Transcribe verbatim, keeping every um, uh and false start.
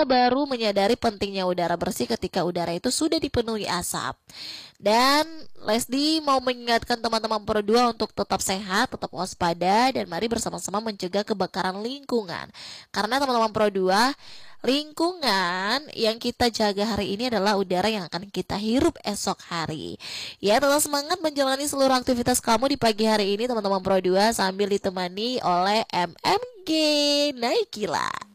kita baru menyadari pentingnya udara bersih ketika udara itu sudah dipenuhi asap. Dan Leslie mau mengingatkan teman-teman Pro dua untuk tetap sehat, tetap waspada, dan mari bersama-sama mencegah kebakaran lingkungan. Karena teman-teman Pro dua, lingkungan yang kita jaga hari ini adalah udara yang akan kita hirup esok hari. Ya, tetap semangat menjalani seluruh aktivitas kamu di pagi hari ini teman-teman Pro dua, sambil ditemani oleh M M G Naikila.